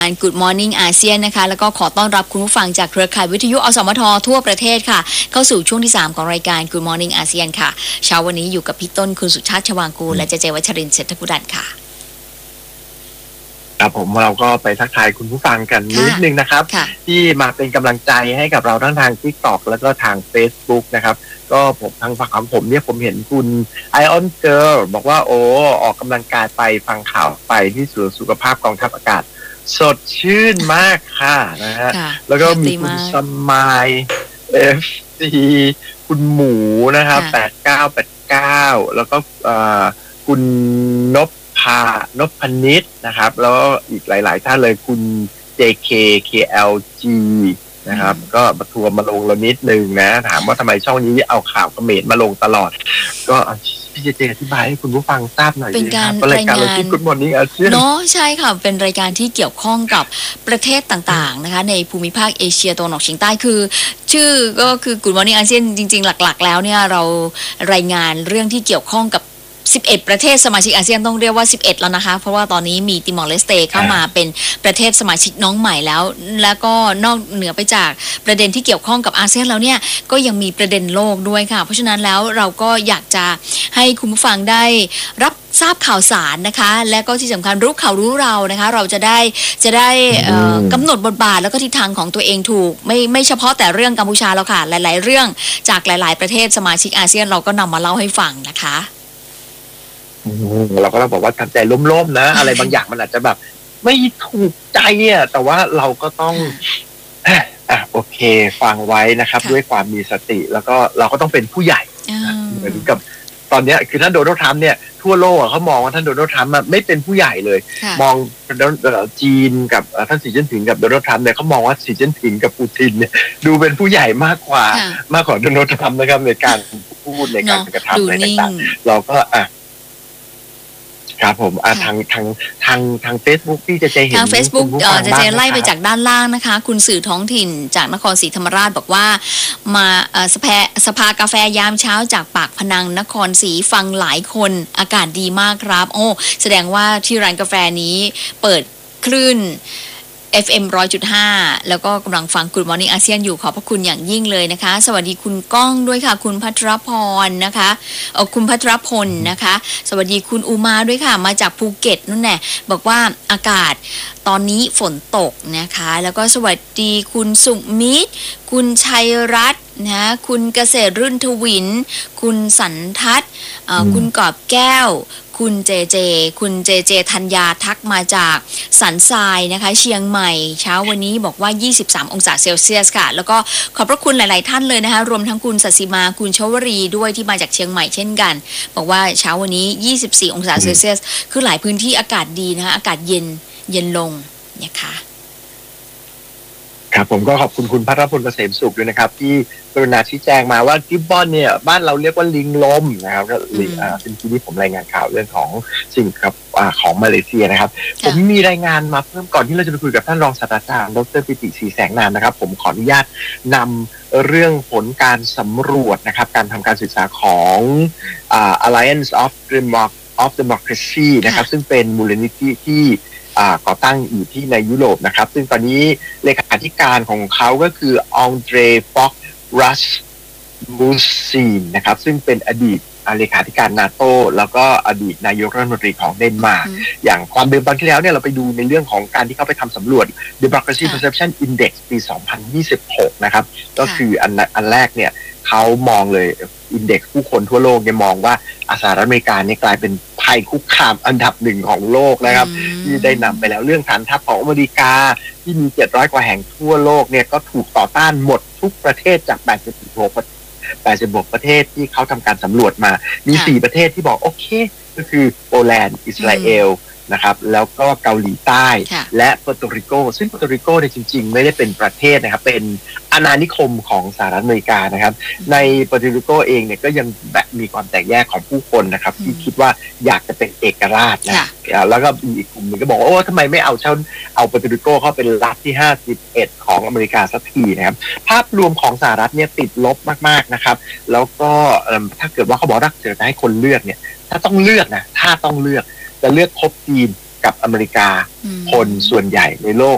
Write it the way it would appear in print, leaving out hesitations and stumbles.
Good Morning อาเซียนนะคะแล้วก็ขอต้อนรับคุณผู้ฟังจากเครือข่ายวิทยุอสมททั่วประเทศค่ะเข้าสู่ช่วงที่3ของรายการ Good Morning อาเซียนค่ะเช้าวันนี้อยู่กับพี่ต้นคุณสุชาติชวางกูลและเจวัชรินทร์เศรษฐกุดันค่ะครับผมเราก็ไปทักทายคุณผู้ฟังกันนิดนึงนะครับที่มาเป็นกำลังใจให้กับเราทั้งทาง TikTok แล้วก็ทาง Facebook นะครับก็ผมทางฝั่งของผมเนี่ยผมเห็นคุณ Ion Girl บอกว่าโอ้ออกกำลังกายไปฟังข่าวไปที่ศูนย์สุขภาพกองทัพอากาศสดชื่นมากค่ะนะฮะแล้วก็มีคุณสมาย FC คุณหมูนะครับ8989แล้วก็คุณนพนิชนะครับแล้วอีกหลายๆท่านเลยคุณ JK KLG นะครับก็มาทัวร์มาลงเรานิดนึงนะถามว่าทำไมช่องนี้เอาข่าวเขมรมาลงตลอดก็พี่เจอธิบายให้คุณผู้ฟังทราบหน่อยเป็นการรายการเราที่ Good Morning อาเซียนเนาะใช่ค่ะเป็นรายการที่เกี่ยวข้องกับประเทศต่างๆนะคะในภูมิภาคเอเชียตะวันออกเฉียงใต้คือชื่อก็คือ Good Morning อาเซียนจริงๆหลักๆแล้วเนี่ยเรารายงานเรื่องที่เกี่ยวข้องกับ11ประเทศสมาชิกอาเซียนต้องเรียกว่า11แล้วนะคะเพราะว่าตอนนี้มีติมอร์เลสเตเข้ามาเป็นประเทศสมาชิกน้องใหม่แล้วก็นอกเหนือไปจากประเด็นที่เกี่ยวข้องกับอาเซียนแล้วเนี่ยก็ยังมีประเด็นโลกด้วยค่ะเพราะฉะนั้นแล้วเราก็อยากจะให้คุณผู้ฟังได้รับทราบข่าวสารนะคะและก็ที่สำคัญรู้ข่าวรู้เรานะคะเราจะได้กำหนดบทบาทแล้วก็ทิศทางของตัวเองถูกไม่เฉพาะแต่เรื่องกัมพูชาแล้วค่ะหลายๆเรื่องจากหลายๆประเทศสมาชิกอาเซียนเราก็นำมาเล่าให้ฟังนะคะเราก็ต้องบอกว่าทำใจล้มๆนะอะไรบางอย่างมันอาจจะแบบไม่ถูกใจเนี่ยแต่ว่าเราก็ต้องโอเคฟังไว้นะครับด้วยความมีสติแล้วก็เราก็ต้องเป็นผู้ใหญ่เหมือนกับตอนนี้คือท่านโดนัลด์ทรัมป์เนี่ยทั่วโลกเขามองว่าท่านโดนัลด์ทรัมป์ไม่เป็นผู้ใหญ่เลยมองจีนกับท่านสีจิ้นผิงกับโดนัลด์ทรัมป์เนี่ยเขามองว่าสีจิ้นผิงกับปูตินเนี่ยดูเป็นผู้ใหญ่มากกว่าโดนัลด์ทรัมป์นะครับในการพูดในการกระทำอะไรต่างๆเราก็ครับผมทาง Facebook ที่จะเห็นทาง Facebook จะไล่ไปจากด้านล่างนะคะคุณสื่อท้องถิ่นจากนครศรีธรรมราชบอกว่ามาสภากาแฟยามเช้าจากปากพนังนครศรีฟังหลายคนอากาศดีมากครับโอ้แสดงว่าที่ร้านกาแฟนี้เปิดคลื่นFM 100.5 แล้วก็กำลังฟัง Good Morning อาเซียนอยู่ขอบพระคุณอย่างยิ่งเลยนะคะสวัสดีคุณก้องด้วยค่ะคุณพัทรพรนะคะคุณพัทรพลนะคะสวัสดีคุณอุมาด้วยค่ะมาจากภูเก็ตนั่นแหละบอกว่าอากาศตอนนี้ฝนตกนะคะแล้วก็สวัสดีคุณสุมิตรคุณชัยรัตน์นะคุณเกษตรรื่นทวินคุณสันทัศน์คุณกอบแก้วคุณเจธัญญาทักมาจากสันทรายนะคะเชียงใหม่เช้าวันนี้บอกว่า23องศาเซลเซียสค่ะแล้วก็ขอบพระคุณหลายๆท่านเลยนะคะรวมทั้งคุณสัสิมาคุณชวรีด้วยที่มาจากเชียงใหม่เช่นกันบอกว่าเช้าวันนี้24องศาเซลเซียสคือหลายพื้นที่อากาศดีนะคะอากาศเย็นลงนะคะครับผมก็ขอบคุณคุณพัทรพลเกษมสุขด้วยนะครับที่กรุณาชี้แจงมาว่ากิบบอนเนี่ยบ้านเราเรียกว่าลิงลมนะครับก็เป็นที่ผมรายงานข่าวเรื่องของสิ่งกับของมาเลเซียนะครับผมมีรายงานมาเพิ่มก่อนที่เราจะไปคุยกับท่านรองศาสตราจารย์ดร.ปิติศรีแสงนามนะครับผมขออนุญาตนำเรื่องผลการสำรวจนะครับการทำการศึกษาของ Alliance of Democracy นะครับซึ่งเป็นมูลนิธิที่ก่อตั้งอยู่ที่ในยุโรปนะครับซึ่งตอนนี้เลขาธิการของเขาก็คือองเดรฟ็อกรัสมูซีนนะครับซึ่งเป็นอดีตเลขาธิการนาโต้แล้วก็อดีตนายกรัฐมนตรีของเดนมาร์กอย่างความเดิมตอนที่แล้วเนี่ยเราไปดูในเรื่องของการที่เขาไปทำสำรวจ Democracy Perception Index ปี 2026 นะครับก็คืออันแรกเนี่ยเขามองเลยอินเด็กซ์ผู้คนทั่วโลกเนี่ยมองว่าสหรัฐอเมริกาเนี่ยกลายเป็นภัยคุกคามอันดับหนึ่งของโลกนะครับที่ได้นำไปแล้วเรื่องฐานทัพของอเมริกาที่มี700กว่าแห่งทั่วโลกเนี่ยก็ถูกต่อต้านหมดทุกประเทศจาก86ประเทศที่เขาทำการสำรวจมามี4ประเทศที่บอกโอเคก็คือโปแลนด์อิสราเอลนะครับแล้วก็เกาหลีใต้และเปอร์โตริโกซึ่งเปอร์โตริโกเนี่ยจริงๆไม่ได้เป็นประเทศนะครับเป็นอาณานิคมของสหรัฐอเมริกานะครับในเปอร์โตริโกเองเนี่ยก็ยังแบบมีความแตกแยกของผู้คนนะครับที่คิดว่าอยากจะเป็นเอกราชนะแล้วก็มีอีกกลุ่มหนึ่งก็บอกว่าโอ้ทำไมไม่เอาเปอร์โตริโกเข้าเป็นรัฐที่51ของอเมริกาสักทีนะครับภาพรวมของสหรัฐเนี่ยติดลบมากๆนะครับแล้วก็ถ้าเกิดว่าเขาบอกว่าจะให้คนเลือกเนี่ยถ้าต้องเลือกจะเลือกพบจีนกับอเมริกาคนส่วนใหญ่ในโลก